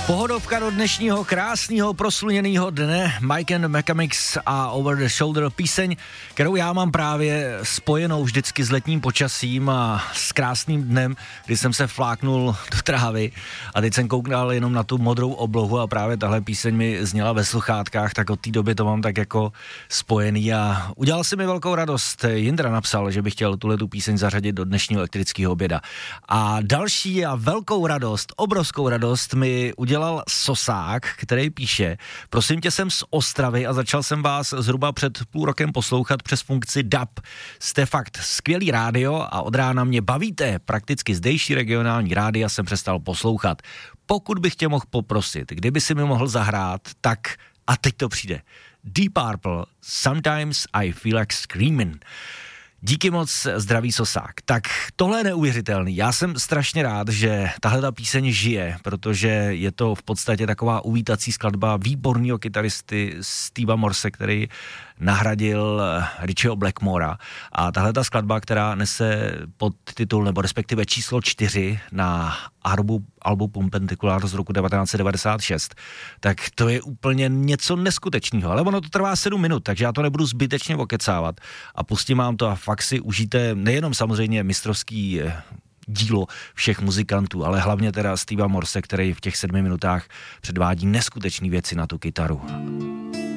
Pohodovka do dnešního krásného prosluněného dne, Mike and Mechanics a Over the Shoulder, píseň, kterou já mám právě spojenou vždycky s letním počasím a s krásným dnem, kdy jsem se fláknul do trávy a teď jsem koukal jenom na tu modrou oblohu a právě tahle píseň mi zněla ve sluchátkách, tak od té doby to mám tak jako spojený a udělal si mi velkou radost. Jindra napsal, že by chtěl tuhletu píseň zařadit do dnešního elektrického oběda. A další a velkou radost, obrovskou radost mi udělal Sosák, který píše: prosím tě, jsem z Ostravy a začal jsem vás zhruba před půl rokem poslouchat přes funkci DAB. Jste fakt skvělý rádio a od rána mě bavíte. Prakticky zdejší regionální rádia jsem přestal poslouchat. Pokud bych tě mohl poprosit, kdyby si mi mohl zahrát, tak a teď to přijde. Deep Purple, Sometimes I Feel Like Screaming. Díky moc, zdraví Sosák. Tak tohle je neuvěřitelný. Já jsem strašně rád, že tahle ta píseň žije, protože je to v podstatě taková uvítací skladba výborného kytaristy Steva Morse, který nahradil Richieho Blackmora. A tahle ta skladba, která nese podtitul, nebo respektive číslo 4 na albu Perpendicular z roku 1996, tak to je úplně něco neskutečného. Ale ono to trvá 7 minut, takže já to nebudu zbytečně okecávat a pustím vám to a fakt si užijte nejenom samozřejmě mistrovský dílo všech muzikantů, ale hlavně teda Steva Morse, který v těch 7 minutách předvádí neskutečné věci na tu kytaru.